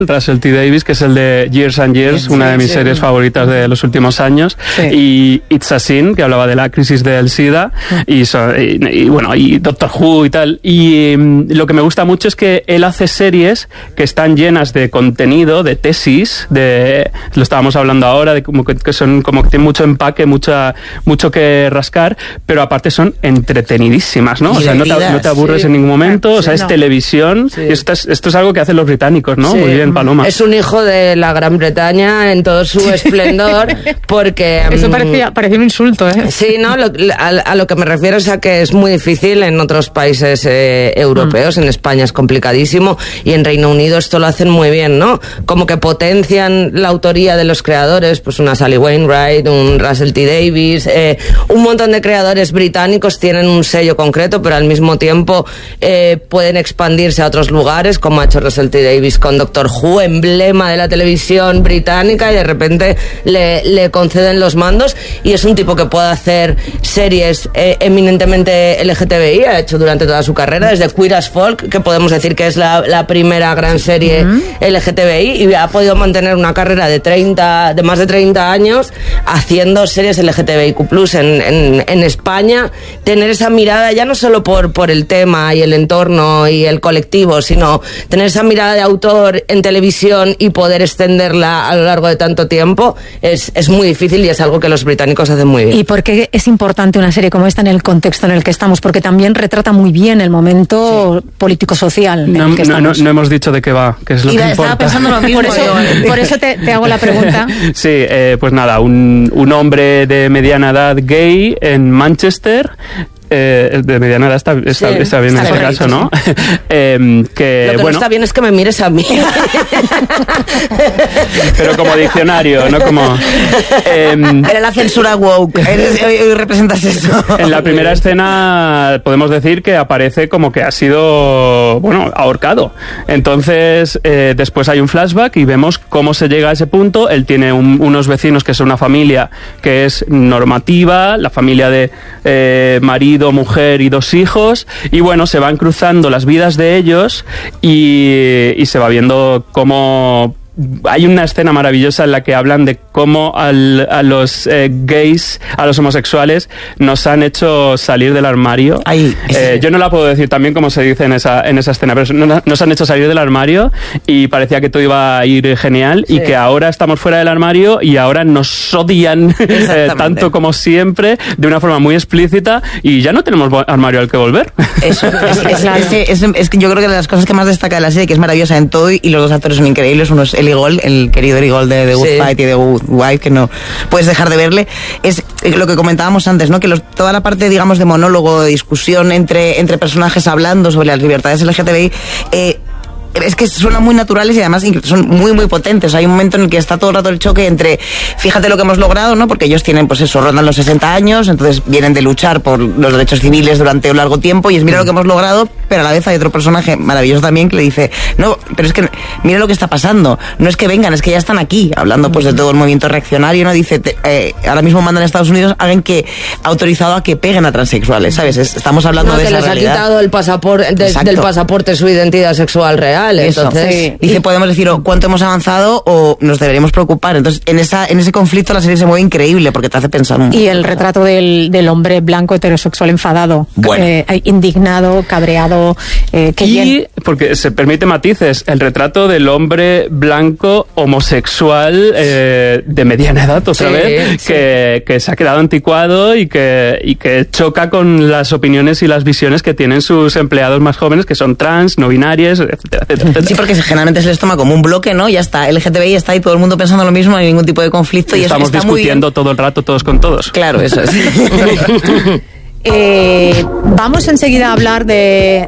Russell T. Davies, que es el de Years and Years, una de mis series favoritas de los últimos años, y It's a Sin, que hablaba de la crisis del SIDA, y Doctor Who y tal. Y lo que me gusta mucho es que él hace series que están llenas de contenido, de tesis, lo estábamos hablando ahora, de como que son como que tienen mucho empaque, mucho que rascar, pero aparte son entretenidísimas, ¿no? O sea, no te aburres en ningún momento, o sea, es televisión, y esto es algo que hacen los británicos, ¿no? Muy bien, Paloma. Es un hijo de la Gran Bretaña en todo su esplendor, porque... Eso parecía un insulto, ¿eh? Sí, ¿no? A lo que me refiero es a que es muy difícil en otros países europeos, en España es complicadísimo, y en Reino Unido esto lo hacen muy bien, ¿no? Como que potencian la autoría de los creadores, pues una Sally Wainwright, un Russell T. Davies, un montón de creadores británicos tienen un sello concreto, pero al mismo tiempo pueden expandirse a otros lugares, como ha hecho Russell T. Davies con Doctor Who, emblema de la televisión británica, y de repente le conceden los mandos, y es un tipo que puede hacer series eminentemente LGTBI, ha hecho durante toda su carrera, desde Queer as Folk, que podemos decir que es la primera gran serie LGTBI, y ha podido mantener una carrera de más de 30 años haciendo series LGTBIQ+, en España, tener esa mirada ya no solo por el tema y el entorno y el colectivo, sino tener esa mirada de autor en televisión y poder extenderla a lo largo de tanto tiempo es muy difícil, y es algo que los británicos hacen muy bien. ¿Y por qué es importante una serie como esta en el contexto en el que estamos? Porque también retrata muy bien el momento político-social en el que estamos. No hemos dicho de qué va, que es lo que importa. Estaba pensando lo mismo. Por eso te hago la pregunta. Sí, pues nada, un hombre de mediana edad gay en Manchester, de mediana edad está bien en este caso, ¿no? Lo que no está bien es que me mires a mí. Pero como diccionario, no como... Era la censura woke. Hoy representas eso. En la primera escena podemos decir que aparece como que ha sido, ahorcado. Entonces, después hay un flashback y vemos cómo se llega a ese punto. Él tiene unos vecinos que son una familia que es normativa, la familia de marido, mujer y 2 hijos, y bueno, se van cruzando las vidas de ellos y se va viendo cómo... Hay una escena maravillosa en la que hablan de cómo a los gays, a los homosexuales, nos han hecho salir del armario. Yo no la puedo decir también como se dice en esa escena, pero nos han hecho salir del armario y parecía que todo iba a ir genial, y que ahora estamos fuera del armario y ahora nos odian tanto como siempre, de una forma muy explícita, y ya no tenemos armario al que volver. Eso, es que yo creo que de las cosas que más destaca de la serie, que es maravillosa en todo, y los 2 actores son increíbles, uno es Eli Gold, el querido Eli Gold de The Good Fight y de Good Wife, que no puedes dejar de verle, es lo que comentábamos antes, ¿no? Que toda la parte, digamos, de monólogo, de discusión entre personajes hablando sobre las libertades LGTBI, es que suenan muy naturales y además son muy muy potentes. Hay un momento en el que está todo el rato el choque entre, fíjate lo que hemos logrado, ¿no? Porque ellos tienen, pues eso, rondan los 60 años, entonces vienen de luchar por los derechos civiles durante un largo tiempo, y es mira lo que hemos logrado, pero a la vez hay otro personaje maravilloso también que le dice, no, pero es que mira lo que está pasando, no es que vengan, es que ya están aquí, hablando pues de todo el movimiento reaccionario, ¿no? Dice, ahora mismo mandan a Estados Unidos alguien que ha autorizado a que peguen a transexuales, ¿sabes? Estamos hablando de esa realidad. Que les ha quitado el pasaporte, del pasaporte su identidad sexual real. Entonces, dice, podemos decir cuánto hemos avanzado o nos deberíamos preocupar. Entonces, en ese conflicto la serie se mueve increíble porque te hace pensar mucho. Y el retrato del hombre blanco heterosexual enfadado, indignado, cabreado, porque se permite matices, el retrato del hombre blanco homosexual de mediana edad otra vez, que se ha quedado anticuado y que choca con las opiniones y las visiones que tienen sus empleados más jóvenes, que son trans, no binarias, etcétera. Sí, porque generalmente se les toma como un bloque, ¿no? Ya está, LGTBI está ahí, todo el mundo pensando lo mismo, no hay ningún tipo de conflicto. Y estamos discutiendo todo el rato todos con todos. Claro, eso es. Vamos enseguida a hablar de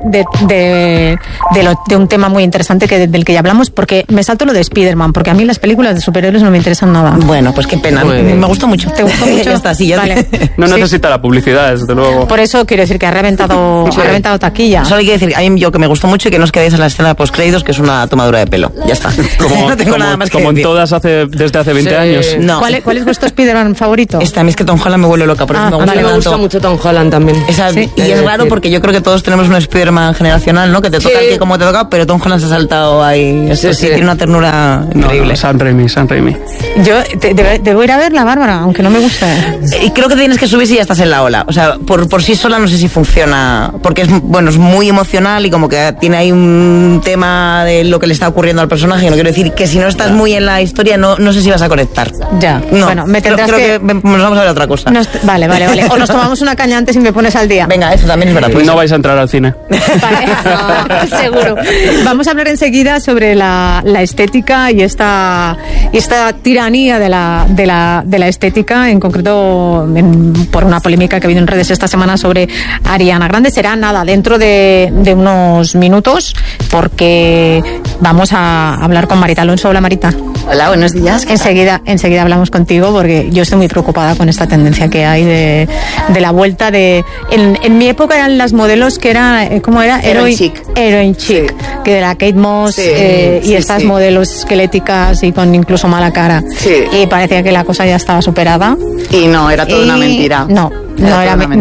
un tema muy interesante del que ya hablamos, porque me salto lo de Spider-Man, porque a mí las películas de superhéroes no me interesan nada. Bueno, pues qué pena. Me gustó mucho. ¿Te gustó mucho? Ya está, sí, ya vale. No necesita la publicidad, desde luego. Por eso quiero decir que ha reventado taquilla. Solo hay que decir, a mí yo que me gustó mucho y que no os quedéis en la escena de postcréditos, que es una tomadura de pelo. Ya está. No tengo nada más que decir. Como en todas desde hace 20 años. No. ¿Cuál es vuestro Spider-Man favorito? A mí es que Tom Holland me vuelve loca, por eso me gusta mucho Tom Holland. Nolan también. Sí. Y es raro porque yo creo que todos tenemos un Spider-Man generacional, ¿no? Que te toca el que como te toca, pero Tom Holland se ha saltado ahí. Esto sí, tiene una ternura increíble. No, Sam Raimi. Yo debo ir a verla, Bárbara, aunque no me gusta. Y creo que tienes que subir si ya estás en la ola. O sea, por sí sola no sé si funciona, porque es muy emocional y como que tiene ahí un tema de lo que le está ocurriendo al personaje. No quiero decir que si no estás muy en la historia, no sé si vas a conectar. Ya, no, bueno, me tendrás creo que nos vamos a ver otra cosa. Vale. O nos tomamos una caña antes y me pones al día. Venga, eso también es verdad. Pues no vais a entrar al cine. Vale, no, seguro. Vamos a hablar enseguida sobre la estética y esta tiranía de la estética, en concreto por una polémica que ha habido en redes esta semana sobre Ariana Grande. Será nada, dentro de unos minutos, porque vamos a hablar con Marita Alonso. Hola, Marita. Hola, buenos días. Enseguida hablamos contigo, porque yo estoy muy preocupada con esta tendencia que hay de la vuelta de... En mi época eran las modelos que era... ¿Cómo era? Heroin chic. Heroin chic, sí. Que de la Kate Moss y estas modelos esqueléticas y con incluso mala cara. Sí. Y parecía que la cosa ya estaba superada. Y no, era toda una mentira. No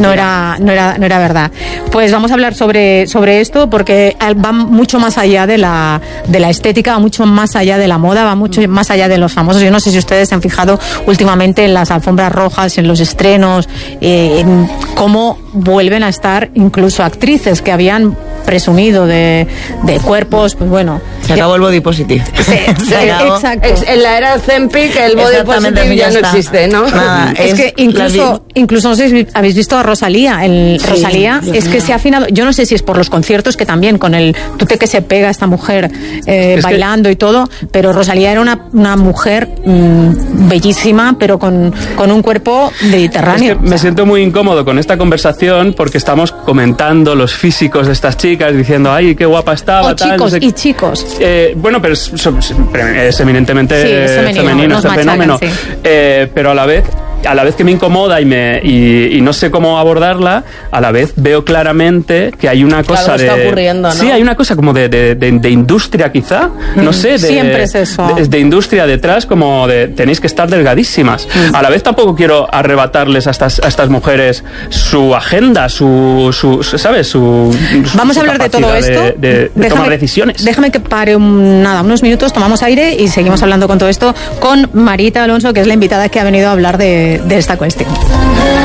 era verdad. Pues vamos a hablar sobre esto, porque va mucho más allá de la estética, va mucho más allá de la moda, va mucho más allá de los famosos. Yo no sé si ustedes se han fijado últimamente en las alfombras rojas, en los estrenos, en cómo vuelven a estar incluso actrices que habían presumido de cuerpos, pues bueno. Se acabó el body positive. Sí, exacto. En la era Ozempic el body positive ya no existe, ¿no? Nada, es que incluso no sé si habéis visto a Rosalía. Rosalía es que se ha afinado. Yo no sé si es por los conciertos, que también con el tute que se pega esta mujer bailando y todo, pero Rosalía era una mujer bellísima, pero con un cuerpo mediterráneo. Es que me siento muy incómodo con esta conversación, porque estamos comentando los físicos de estas chicas, diciendo, ay, qué guapa estaba. Chicos, no sé. Y chicos. Bueno, pero es eminentemente femenino este fenómeno. Sí. Pero a la vez que me incomoda y no sé cómo abordarla, a la vez veo claramente que hay una cosa está ocurriendo, ¿no? Sí, hay una cosa como de industria, quizá, no sé, siempre es eso. De industria detrás, como de tenéis que estar delgadísimas. A la vez tampoco quiero arrebatarles a estas mujeres su agenda, ¿sabes? Vamos a hablar de todo esto. De tomar decisiones. Déjame que pare unos minutos, tomamos aire y seguimos hablando con todo esto con Marita Alonso, que es la invitada que ha venido a hablar de esta cuestión.